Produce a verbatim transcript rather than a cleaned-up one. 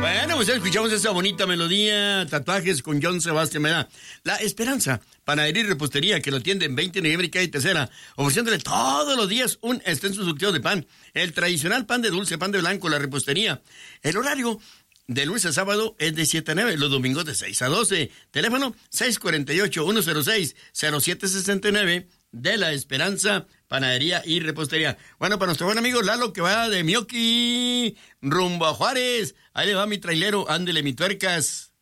Bueno, pues escuchamos esa bonita melodía, Tatuajes con John Sebastián Medá. La Esperanza, panadería y repostería, que lo atiende en veinte de noviembre y calle Tercera, ofreciéndole todos los días un extenso surtido de pan, el tradicional pan de dulce, pan de blanco, la repostería. El horario de lunes a sábado es de siete a nueve, los domingos de seis a doce. Teléfono seis cuatro ocho, uno cero seis, cero siete seis nueve de La Esperanza, panadería y repostería. Bueno, para nuestro buen amigo Lalo, que va de Mioki rumbo a Juárez. Ahí le va mi trailero, ándele mi tuercas.